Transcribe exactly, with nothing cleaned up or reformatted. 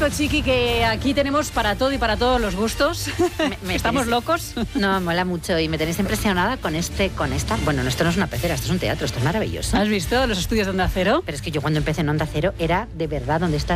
visto, Chiqui, que aquí tenemos para todo y para todos los gustos? Me, me ¿Estamos tenéis, locos? No, mola mucho y me tenéis impresionada con este, con esta... Bueno, esto no es una pecera, esto es un teatro, esto es maravilloso. ¿Has visto los estudios de Onda Cero? Pero es que yo cuando empecé en Onda Cero era de verdad donde estás